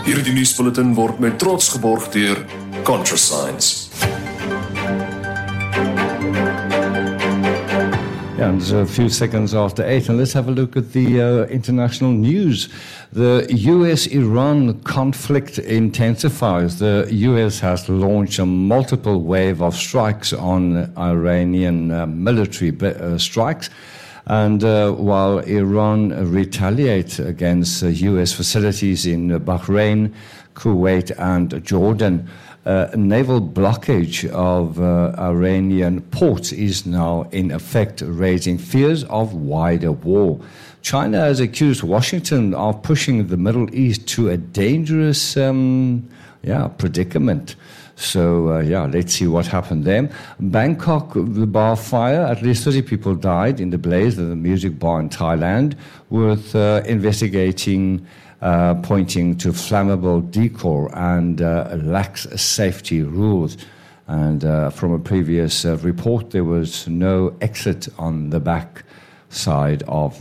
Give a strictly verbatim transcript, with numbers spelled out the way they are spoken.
Hierdie nuusbulletin word met trots geborg deur ContraScience. Yeah, and a few seconds after eight, and let's have a look at the uh, international news. The U S Iran conflict intensifies. The U S has launched a multiple wave of strikes on Iranian uh, military uh, strikes. And uh, while Iran retaliates against uh, U S facilities in Bahrain, Kuwait, and Jordan, uh, a naval blockage of uh, Iranian ports is now in effect, raising fears of wider war. China has accused Washington of pushing the Middle East to a dangerous um, yeah, predicament. So, uh, yeah, let's see what happened there. Bangkok, the bar fire, at least thirty people died in the blaze of the music bar in Thailand, with uh, investigating uh, pointing to flammable decor and uh, lax safety rules. And uh, from a previous uh, report, there was no exit on the back side of